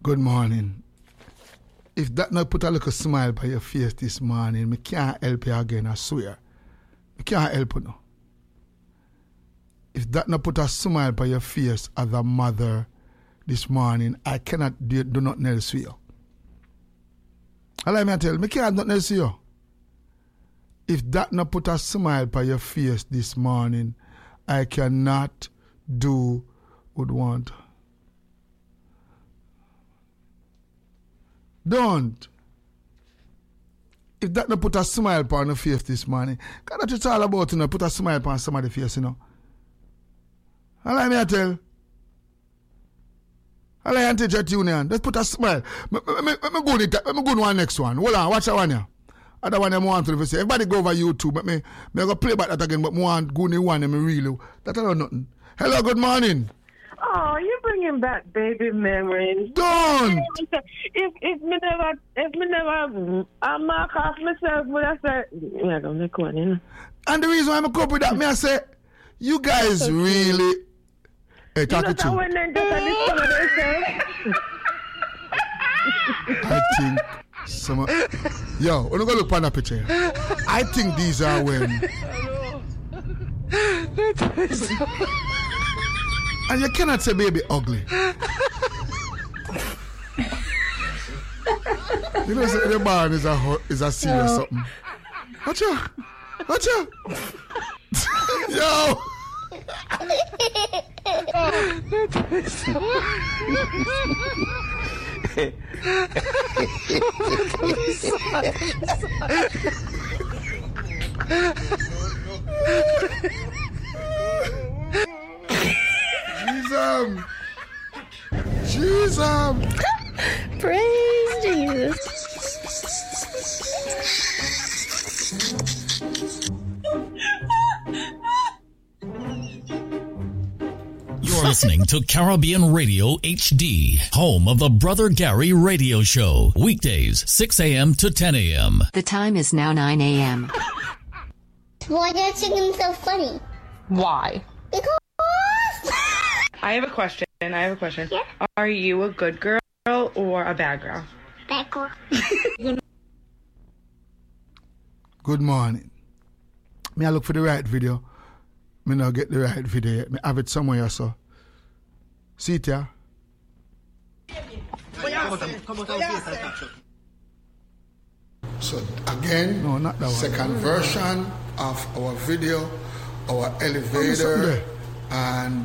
Good morning. If that not put a little smile by your face this morning, me can't help you again, I swear. Me can't help you no. If that not put a smile by your face as a mother this morning, I cannot do nothing else with you. Allow me to tell you, me can't do nothing else with you. If that not put a smile by your face this morning, I cannot do what want. Don't. If that not put a smile upon your face this morning, because that's what it's all about, you know, put a smile upon somebody's face, you know. Allow me to tell. Allow me to tell you, union. Let's put a smile. Let me go to one next one. Hold on, watch that one here. Other one I want to say. Everybody go over YouTube, but me go play back that again, but I want go to one and me really. That I don't know nothing. Hello, good morning. Oh, you're bringing back baby memories. Don't. If me never mark off myself, but I said, yeah, I'm not going in. And the reason why I'm a couple with that, me I say, you guys really. Hey, talk to you. I think some. Yo, we're gonna look on that picture. I think these are when. And you cannot say baby ugly. You know, say the man is a serious something. Watch out! Watch out! Yo! Jesus! Praise Jesus. You're listening to Caribbean Radio HD, home of the Brother Gary Radio Show. Weekdays, 6 a.m. to 10 a.m. The time is now 9 a.m. Why are you singing so funny? Why? Because... I have a question. Yeah? Are you a good girl or a bad girl? Bad girl. Good morning. Me I look for the right video. Me not get the right video yet. Me have it somewhere, so. See it here. So again, no, not that one. Second version of our video, our elevator, and